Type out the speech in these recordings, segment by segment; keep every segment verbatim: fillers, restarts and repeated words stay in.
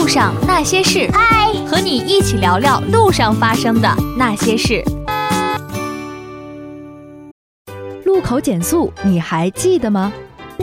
路上那些事，嗨，和你一起聊聊路上发生的那些事。 路口减速，你还记得吗？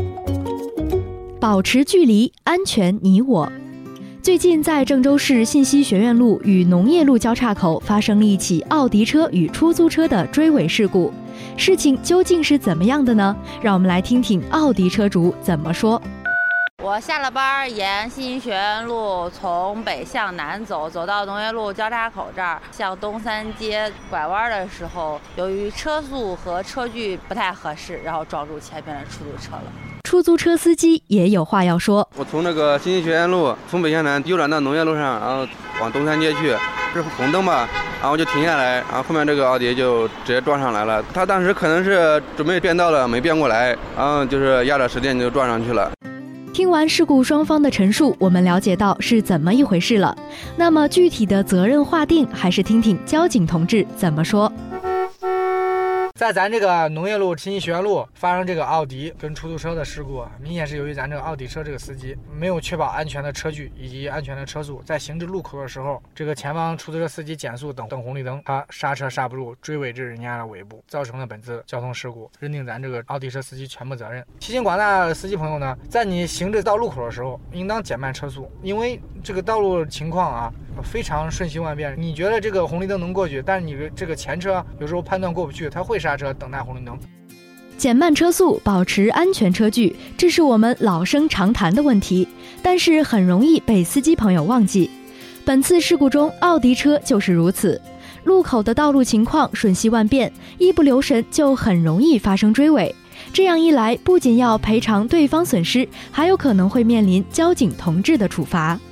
保持距离，安全你我。最近在郑州市信息学院路与农业路交叉口发生了一起奥迪车与出租车的追尾事故，事情究竟是怎么样的呢？让我们来听听奥迪车主怎么说。 我下了班，沿信息学院路从北向南走，走到农业路交叉口这儿，向东三街拐弯的时候，由于车速和车距不太合适，然后撞住前面的出租车了。 出租车司机也有话要说。 我从那个信息学院路从北向南右转到农业路上，然后往东三街去，是红灯吧，然后就停下来，然后后面这个奥迪就直接撞上来了。他当时可能是准备变道了，没变过来，然后就是压着实电就撞上去了。 听完事故双方的陈述，我们了解到是怎么一回事了。那么具体的责任划定，还是听听交警同志怎么说。 在咱这个农业路信息学院路发生这个奥迪跟出租车的事故，明显是由于咱这个奥迪车这个司机没有确保安全的车距以及安全的车速，在行至路口的时候，这个前方出租车司机减速等等红绿灯，他刹车刹不住，追尾至人家的尾部，造成了本次交通事故，认定咱这个奥迪车司机全部责任。提醒广大司机朋友呢，在你行至到路口的时候，应当减慢车速，因为这个道路情况啊非常瞬息万变，你觉得这个红绿灯能过去，但是你这个前车有时候判断过不去，他会刹车等待红绿灯。 减慢车速，保持安全车距，这是我们老生常谈的问题，但是很容易被司机朋友忘记。本次事故中，奥迪车就是如此。路口的道路情况瞬息万变，一不留神就很容易发生追尾。这样一来，不仅要赔偿对方损失，还有可能会面临交警同志的处罚。